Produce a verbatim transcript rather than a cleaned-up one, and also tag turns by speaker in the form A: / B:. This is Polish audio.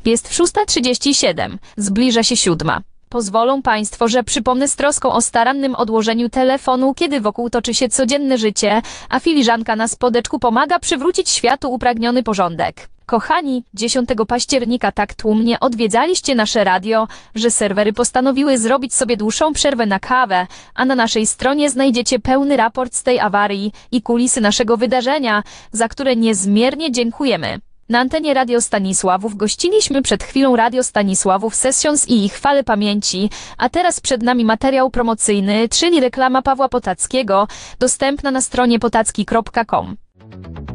A: Jest szósta trzydzieści siedem. Zbliża się siódma. Pozwolą Państwo, że przypomnę z troską o starannym odłożeniu telefonu, kiedy wokół toczy się codzienne życie, a filiżanka na spodeczku pomaga przywrócić światu upragniony porządek. Kochani, dziesiątego października tak tłumnie odwiedzaliście nasze radio, że serwery postanowiły zrobić sobie dłuższą przerwę na kawę, a na naszej stronie znajdziecie pełny raport z tej awarii i kulisy naszego wydarzenia, za które niezmiernie dziękujemy. Na antenie Radio Stanisławów gościliśmy przed chwilą Radio Stanisławów Sessions i ich chwale pamięci, a teraz przed nami materiał promocyjny, czyli reklama Pawła Potackiego, dostępna na stronie potacki kropka com.